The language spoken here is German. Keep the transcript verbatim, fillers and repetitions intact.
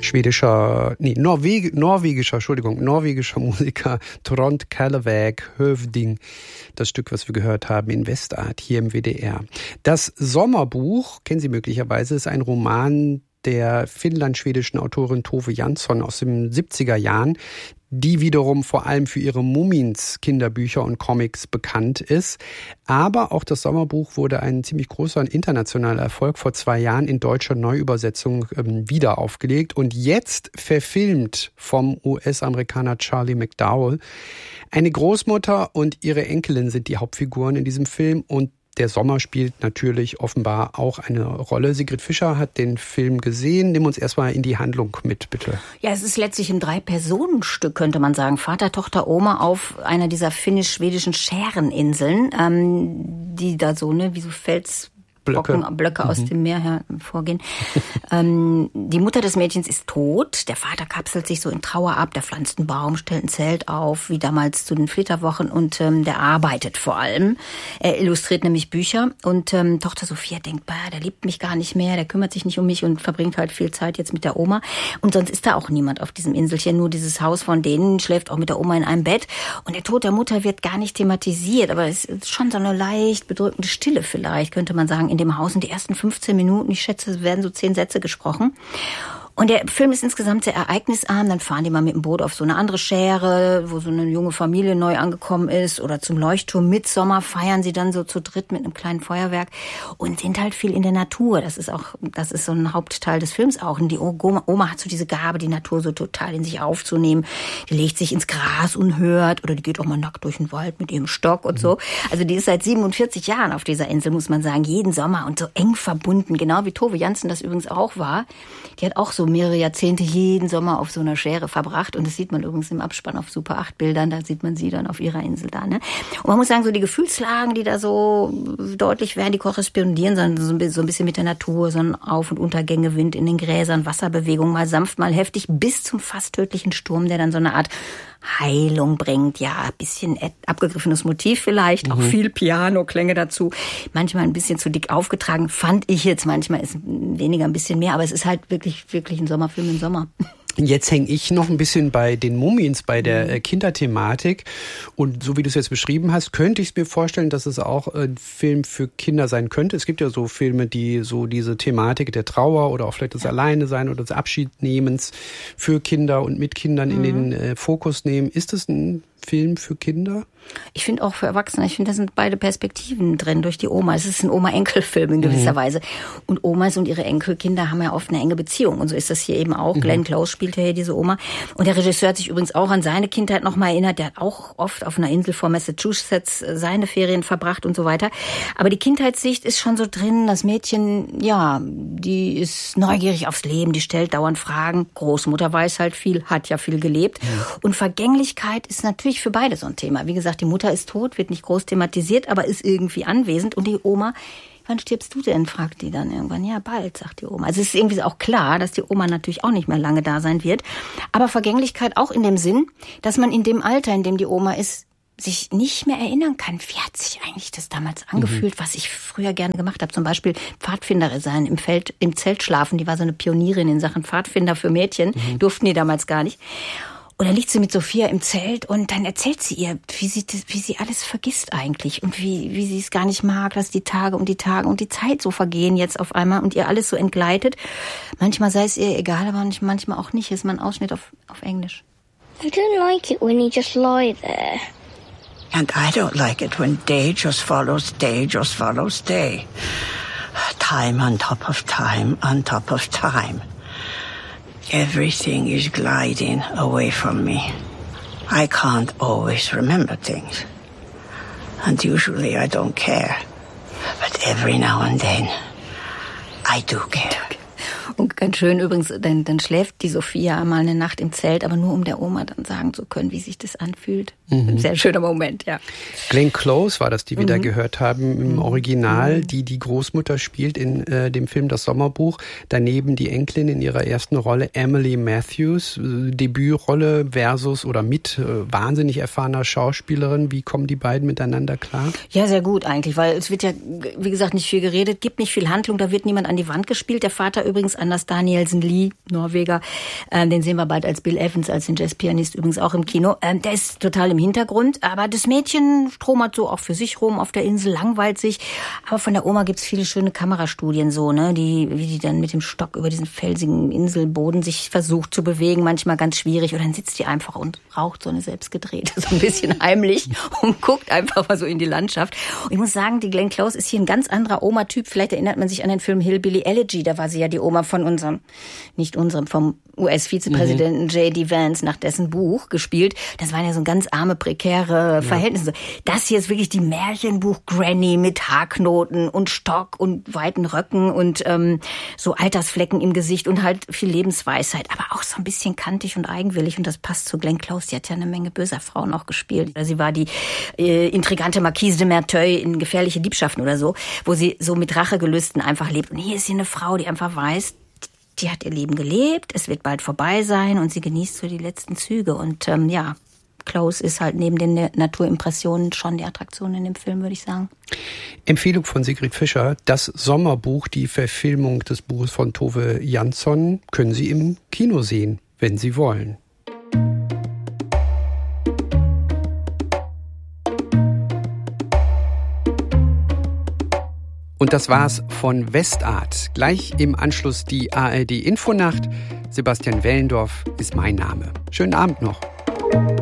schwedischer, nee, Norweg, norwegischer, Entschuldigung, norwegischer Musiker Trond Kalevag Hövding. Das Stück, was wir gehört haben in Westart hier im W D R. Das Sommerbuch, kennen Sie möglicherweise, ist ein Roman der finnland-schwedischen Autorin Tove Jansson aus den siebziger Jahren, die wiederum vor allem für ihre Mumins-Kinderbücher und Comics bekannt ist. Aber auch das Sommerbuch wurde ein ziemlich großer und internationaler Erfolg vor zwei Jahren in deutscher Neuübersetzung ähm, wieder aufgelegt und jetzt verfilmt vom U S-Amerikaner Charlie McDowell. Eine Großmutter und ihre Enkelin sind die Hauptfiguren in diesem Film und der Sommer spielt natürlich offenbar auch eine Rolle. Sigrid Fischer hat den Film gesehen. Nimm uns erstmal in die Handlung mit, bitte. Ja, es ist letztlich ein Drei-Personen-Stück, könnte man sagen. Vater, Tochter, Oma auf einer dieser finnisch-schwedischen Schäreninseln, ähm, die da so, ne, wie so Fels... Blöcke, Brocken, Blöcke aus mhm. dem Meer hervorgehen. ähm, die Mutter des Mädchens ist tot. Der Vater kapselt sich so in Trauer ab. Der pflanzt einen Baum, stellt ein Zelt auf, wie damals zu den Flitterwochen. Und ähm, der arbeitet vor allem. Er illustriert nämlich Bücher. Und ähm, Tochter Sophia denkt, bah, der liebt mich gar nicht mehr. Der kümmert sich nicht um mich und verbringt halt viel Zeit jetzt mit der Oma. Und sonst ist da auch niemand auf diesem Inselchen. Nur dieses Haus von denen schläft auch mit der Oma in einem Bett. Und der Tod der Mutter wird gar nicht thematisiert. Aber es ist schon so eine leicht bedrückende Stille vielleicht, könnte man sagen, in dem Haus. Und die ersten fünfzehn Minuten, ich schätze, es werden so zehn Sätze gesprochen. Und der Film ist insgesamt sehr ereignisarm. Dann fahren die mal mit dem Boot auf so eine andere Schäre, wo so eine junge Familie neu angekommen ist. Oder zum Leuchtturm Mitsommer feiern sie dann so zu dritt mit einem kleinen Feuerwerk. Und sind halt viel in der Natur. Das ist auch, das ist so ein Hauptteil des Films auch. Und die Oma, Oma hat so diese Gabe, die Natur so total in sich aufzunehmen. Die legt sich ins Gras und hört. Oder die geht auch mal nackt durch den Wald mit ihrem Stock und so. Also die ist seit siebenundvierzig Jahren auf dieser Insel, muss man sagen. Jeden Sommer und so eng verbunden. Genau wie Tove Jansson das übrigens auch war. Die hat auch so mehrere Jahrzehnte jeden Sommer auf so einer Schäre verbracht. Und das sieht man übrigens im Abspann auf Super acht Bildern. Da sieht man sie dann auf ihrer Insel da. Ne? Und man muss sagen, so die Gefühlslagen, die da so deutlich werden, die korrespondieren so ein bisschen mit der Natur. So ein Auf- und Untergänge, Wind in den Gräsern, Wasserbewegung, mal sanft, mal heftig, bis zum fast tödlichen Sturm, der dann so eine Art Heilung bringt. Ja, ein bisschen abgegriffenes Motiv vielleicht, mhm. auch viel Piano-Klänge dazu. Manchmal ein bisschen zu dick aufgetragen, fand ich jetzt. Manchmal ist weniger ein bisschen mehr, aber es ist halt wirklich, wirklich ein Sommerfilm im Sommer. Jetzt hänge ich noch ein bisschen bei den Mumins, bei der äh, Kinderthematik. Und so wie du es jetzt beschrieben hast, könnte ich es mir vorstellen, dass es auch ein Film für Kinder sein könnte. Es gibt ja so Filme, die so diese Thematik der Trauer oder auch vielleicht des ja. Alleine-Sein oder des Abschiednehmens für Kinder und mit Kindern mhm. in den äh, Fokus nehmen. Ist es ein Film für Kinder? Ich finde auch für Erwachsene, ich finde, da sind beide Perspektiven drin durch die Oma. Es ist ein Oma-Enkel-Film in gewisser mhm. Weise. Und Omas und ihre Enkelkinder haben ja oft eine enge Beziehung. Und so ist das hier eben auch. Mhm. Glenn Close spielt ja hier diese Oma. Und der Regisseur hat sich übrigens auch an seine Kindheit noch mal erinnert. Der hat auch oft auf einer Insel vor Massachusetts seine Ferien verbracht und so weiter. Aber die Kindheitssicht ist schon so drin. Das Mädchen, ja, die ist neugierig aufs Leben. Die stellt dauernd Fragen. Großmutter weiß halt viel, hat ja viel gelebt. Mhm. Und Vergänglichkeit ist natürlich für beide so ein Thema. Wie gesagt, die Mutter ist tot, wird nicht groß thematisiert, aber ist irgendwie anwesend. Und die Oma, wann stirbst du denn, fragt die dann irgendwann. Ja, bald, sagt die Oma. Also es ist irgendwie auch klar, dass die Oma natürlich auch nicht mehr lange da sein wird. Aber Vergänglichkeit auch in dem Sinn, dass man in dem Alter, in dem die Oma ist, sich nicht mehr erinnern kann, wie hat sich eigentlich das damals angefühlt, mhm. was ich früher gerne gemacht habe. Zum Beispiel Pfadfinderin sein, im Feld, im Zelt schlafen. Die war so eine Pionierin in Sachen Pfadfinder für Mädchen. Mhm. Durften die damals gar nicht. Und dann liegt sie mit Sophia im Zelt und dann erzählt sie ihr, wie sie, das, wie sie alles vergisst eigentlich und wie, wie sie es gar nicht mag, dass die Tage und die Tage und die Zeit so vergehen jetzt auf einmal und ihr alles so entgleitet. Manchmal sei es ihr egal, aber manchmal auch nicht. Hier ist mal ein Ausschnitt auf, auf Englisch. I don't like it when you just lie there. And I don't like it when day just follows day just follows day. Time on top of time on top of time. Everything is gliding away from me. I can't always remember things. And usually I don't care. But every now and then, I do care. Und ganz schön übrigens, dann, dann schläft die Sophia mal eine Nacht im Zelt, aber nur um der Oma dann sagen zu können, wie sich das anfühlt. Mhm. Ein sehr schöner Moment, ja. Glenn Close war das, die wir mhm. da gehört haben im Original, mhm. die die Großmutter spielt in äh, dem Film Das Sommerbuch. Daneben die Enkelin in ihrer ersten Rolle, Emily Matthews, äh, Debütrolle versus oder mit äh, wahnsinnig erfahrener Schauspielerin. Wie kommen die beiden miteinander klar? Ja, sehr gut eigentlich, weil es wird ja, wie gesagt, nicht viel geredet, gibt nicht viel Handlung, da wird niemand an die Wand gespielt. Der Vater übrigens Anders Danielsen Lie, Norweger. Ähm, den sehen wir bald als Bill Evans, als den Jazzpianist übrigens auch im Kino. Ähm, der ist total im Hintergrund, aber das Mädchen stromert so auch für sich rum auf der Insel, langweilt sich. Aber von der Oma gibt's viele schöne Kamerastudien so, ne, die, wie die dann mit dem Stock über diesen felsigen Inselboden sich versucht zu bewegen, manchmal ganz schwierig. Oder dann sitzt die einfach und raucht so eine selbstgedrehte, so ein bisschen heimlich und guckt einfach mal so in die Landschaft. Und ich muss sagen, die Glenn Close ist hier ein ganz anderer Oma-Typ. Vielleicht erinnert man sich an den Film Hillbilly Elegy, da war sie ja die Oma von unserem, nicht unserem, vom U S-Vizepräsidenten mhm. J D Vance, nach dessen Buch gespielt. Das waren ja so ganz arme, prekäre Verhältnisse. Ja. Das hier ist wirklich die Märchenbuch-Granny mit Haarknoten und Stock und weiten Röcken und ähm, so Altersflecken im Gesicht und halt viel Lebensweisheit, aber auch so ein bisschen kantig und eigenwillig. Und das passt zu Glenn Close. Die hat ja eine Menge böser Frauen auch gespielt. Sie war die äh, intrigante Marquise de Merteuil in Gefährliche Liebschaften oder so, wo sie so mit Rachegelüsten einfach lebt. Und hier ist sie eine Frau, die einfach weiß, die hat ihr Leben gelebt, es wird bald vorbei sein und sie genießt so die letzten Züge. Und ähm, ja, Close ist halt neben den Naturimpressionen schon die Attraktion in dem Film, würde ich sagen. Empfehlung von Sigrid Fischer, das Sommerbuch, die Verfilmung des Buches von Tove Jansson, können Sie im Kino sehen, wenn Sie wollen. Und das war's von Westart. Gleich im Anschluss die A R D Infonacht. Sebastian Wellendorf ist mein Name. Schönen Abend noch.